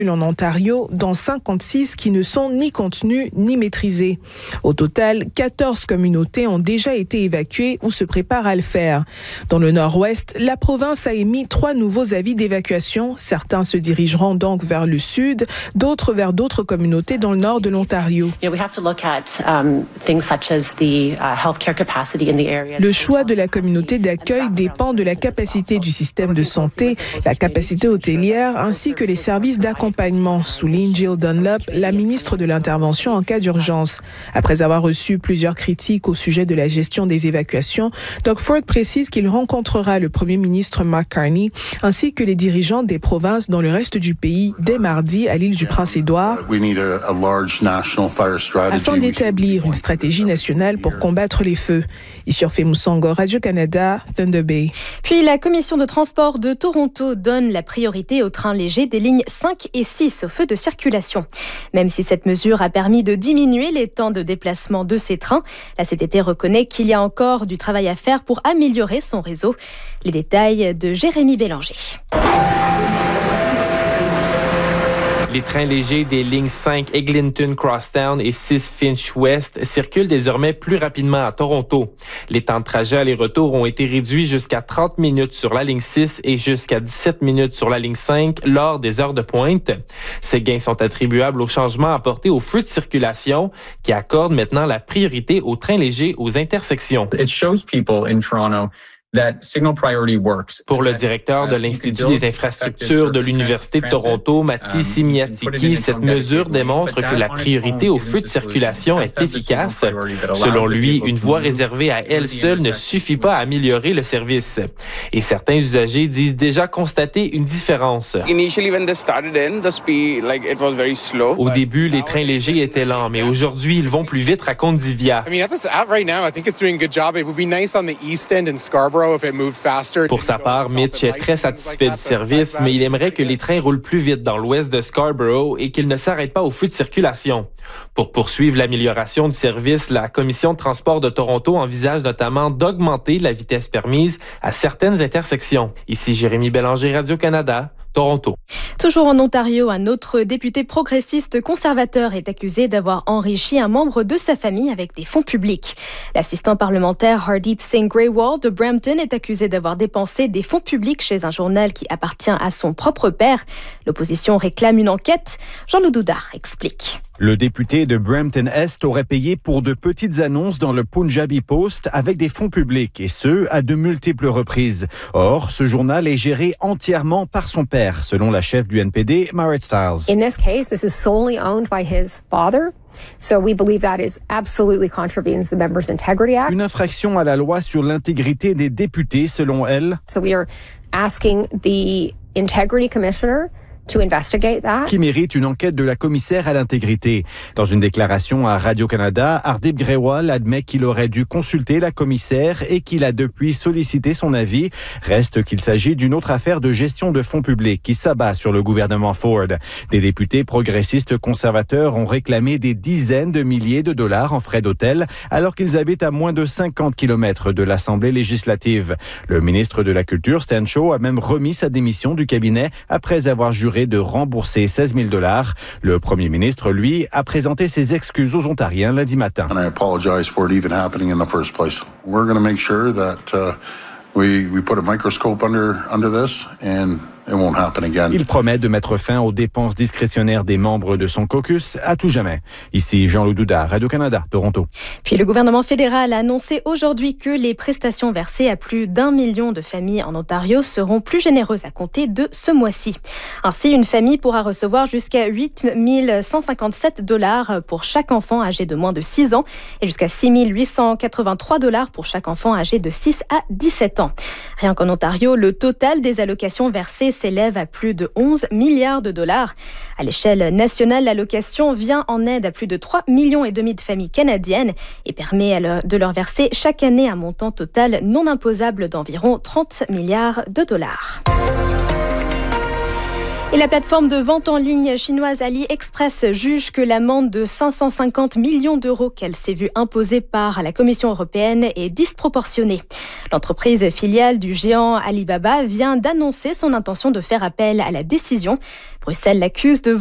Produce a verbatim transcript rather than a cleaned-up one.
en Ontario, dont cinquante-six qui ne sont ni contenues ni maîtrisées. Au total, quatorze communautés ont déjà été évacuées ou se préparent à le faire. Dans le nord-ouest, la province a émis trois nouveaux avis d'évacuation. Certains se dirigeront donc vers le sud, d'autres vers d'autres communautés dans le nord de l'Ontario. Le choix de la communauté d'accueil dépend de la capacité du système de santé, la capacité hôtelière ainsi que les services d'accompagnement, souligne Jill Dunlop, la ministre de l'Intervention en cas d'urgence. Après avoir reçu plusieurs critiques au sujet de la gestion des évacuations, Doug Ford précise qu'il rencontrera le premier ministre Mark Carney ainsi que les dirigeants des provinces dans le reste du pays dès mardi à l'île du Prince-Édouard afin d'établir une stratégie nationale pour combattre les feux. Issurfe Moussango, Radio-Canada, Thunder Bay. Puis la Commission de transport de Toronto donne la priorité aux trains légers des lignes cinq et six au feu de circulation. Même si cette mesure a permis de diminuer les temps de déplacement de ces trains, la C T T reconnaît qu'il y a encore du travail à faire pour améliorer son réseau. Les détails de Jérémy Bélanger. Les trains légers des lignes cinq Eglinton Crosstown et six Finch West circulent désormais plus rapidement à Toronto. Les temps de trajet aller-retour ont été réduits jusqu'à trente minutes sur la ligne six et jusqu'à dix-sept minutes sur la ligne cinq lors des heures de pointe. Ces gains sont attribuables aux changements apportés aux feux de circulation qui accordent maintenant la priorité aux trains légers aux intersections. It shows people in Toronto that signal priority works. Pour le directeur de l'Institut des infrastructures de l'Université de Toronto, Matti Simiatiki, cette mesure démontre que la priorité aux feux de circulation est efficace. Selon lui, une voie réservée à elle seule ne suffit pas à améliorer le service. Et certains usagers disent déjà constater une différence. Au début, les trains légers étaient lents, mais aujourd'hui, ils vont plus vite, raconte Divya. Pour sa part, Mitch est très satisfait du service, mais il aimerait que les trains roulent plus vite dans l'ouest de Scarborough et qu'ils ne s'arrêtent pas au feu de circulation. Pour poursuivre l'amélioration du service, la Commission de transport de Toronto envisage notamment d'augmenter la vitesse permise à certaines intersections. Ici Jérémy Bélanger, Radio-Canada. Toronto. Toujours en Ontario, un autre député progressiste conservateur est accusé d'avoir enrichi un membre de sa famille avec des fonds publics. L'assistant parlementaire Hardeep Singh Grewal de Brampton est accusé d'avoir dépensé des fonds publics chez un journal qui appartient à son propre père. L'opposition réclame une enquête. Jean-Loup Doudard explique. Le député de Brampton-Est aurait payé pour de petites annonces dans le Punjabi Post avec des fonds publics, et ce, à de multiples reprises. Or, ce journal est géré entièrement par son père, selon la chef du N P D, Marit Stiles. In this case, this is solely owned by his father. So we believe that is absolutely contravenes the Members' Integrity Act. Une infraction à la loi sur l'intégrité des députés, selon elle. So we are asking the Integrity Commissioner to investigate that. Qui mérite une enquête de la commissaire à l'intégrité. Dans une déclaration à Radio-Canada, Hardeep Grewal admet qu'il aurait dû consulter la commissaire et qu'il a depuis sollicité son avis. Reste qu'il s'agit d'une autre affaire de gestion de fonds publics qui s'abat sur le gouvernement Ford. Des députés progressistes conservateurs ont réclamé des dizaines de milliers de dollars en frais d'hôtel alors qu'ils habitent à moins de cinquante kilomètres de l'Assemblée législative. Le ministre de la Culture, Stan Shaw, a même remis sa démission du cabinet après avoir juré de rembourser seize mille dollars. Le premier ministre, lui, a présenté ses excuses aux Ontariens lundi matin. And I apologize for it even happening in the first place. We're going to make sure that uh, we we put a microscope under under this and it won't happen again. Il promet de mettre fin aux dépenses discrétionnaires des membres de son caucus à tout jamais. Ici Jean-Loup Doudard, Radio-Canada, Toronto. Puis le gouvernement fédéral a annoncé aujourd'hui que les prestations versées à plus d'un million de familles en Ontario seront plus généreuses à compter de ce mois-ci. Ainsi, une famille pourra recevoir jusqu'à huit mille cent cinquante-sept dollars pour chaque enfant âgé de moins de six ans et jusqu'à six mille huit cent quatre-vingt-trois dollars pour chaque enfant âgé de six à dix-sept ans. Rien qu'en Ontario, le total des allocations versées s'élève à plus de onze milliards de dollars. À l'échelle nationale, l'allocation vient en aide à plus de trois millions et demi de familles canadiennes et permet de leur verser chaque année un montant total non imposable d'environ trente milliards de dollars. Et la plateforme de vente en ligne chinoise AliExpress juge que l'amende de cinq cent cinquante millions d'euros qu'elle s'est vue imposer par la Commission européenne est disproportionnée. L'entreprise filiale du géant Alibaba vient d'annoncer son intention de faire appel à la décision. Bruxelles l'accuse de